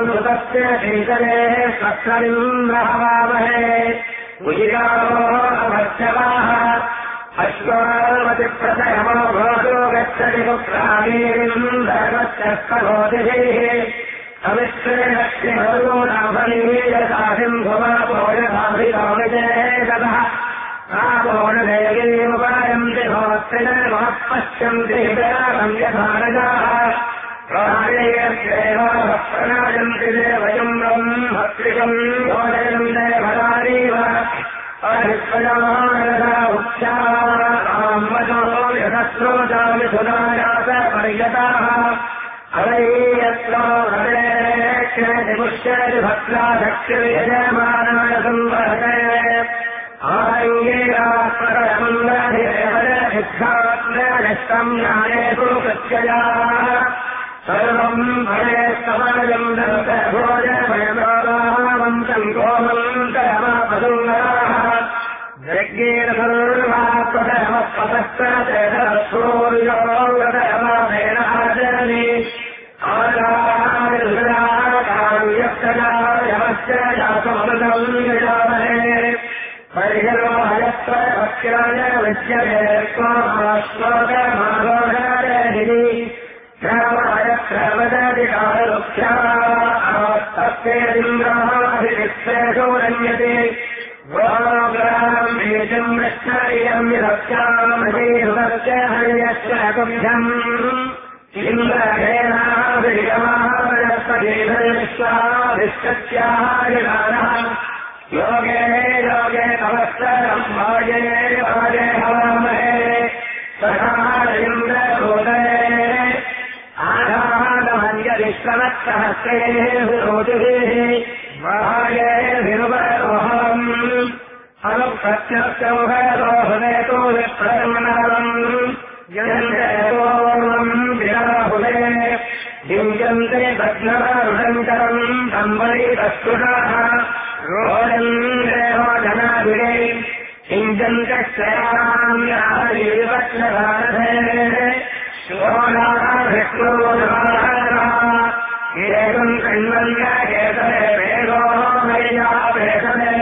ऋतस्य शीतले स्वस्त्रमिन्द्रहवामहे उजिगारो अभर्चवाः अश्वावतिप्रतयमो भोजो गच्छति पुत्रामीरिन्दर्वश्चस्तभोतिभिः अविश्रेणस्य भगवोनाभनीयसासिंभुवापोयसाभिलोमिचेतः आपोणदेवीमुपायन्ति भवत्रिनमः पश्यन्ति हितरागं यथारजाः प्रणायन्ति देवयम् ब्रह्मत्रिकम् भोजयम् देवदारीव अहिष्वजानदा उच्चामतो यथस्रोजामि सुदायास पर्यताः अवैयत्रो हृदयेक्षति पुष्यति भक्ताधक्षयजमानाय संवहते आङ्गीरात्मकमङ्गधिरेवदशिक्षात्मनष्टम् न्यायेषु प्रत्ययाः सर्वम् भये समाजम् दन्तभोजमयमावन्तम् गोमन्तरमापदुङ्गराः यज्ञेन सर्वात्मकमपतस्तूर्योगतमामेन आचरति आदायमस्य जातमृतम् यजामहे परिहरो हयत्र भक्ष्याय विद्यते स्वाश्लोकमाघोषायहि रामायत्र वदति कालवृक्षास्तेन्द्राभिक्षेषो रण्यते वाग्रामेजम् रक्षायम् रक्षामहेहृतस्य हर्यस्य कुभ्यम् इन्द्रहेनाभिगमाविश्वाभिष्टत्याहारिणानः योगे योगे तवस्तरम् वाजे वाजे हवामहे सहारेन्द्रभूतये आधानमन्यविश्ववत्सहस्रेः विरोधिभिः वाये विरुवरोहम् अनुप्रत्यक्षौहरोहनेतो विप्रमणालम् यजन्तेतोर्वम् विराहुले युञ्जन्ते भग्नवरुढन्तरम् सम्बलितस्तुषाः रोदम् देहो जनाभिरे युञ्जन्तक्षयाम्याहरिवत्सभारथे एकम् कण्वन्यकेतरे वेदो मय्यापेतरे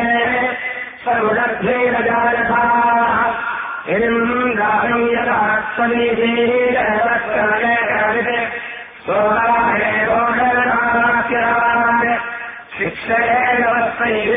सर्वदर्भेरजायथाः इन्द्राणम् यथात्मनीतीरवत्करणे सोहारेवोषणास्याय शिक्षयेन वस्मै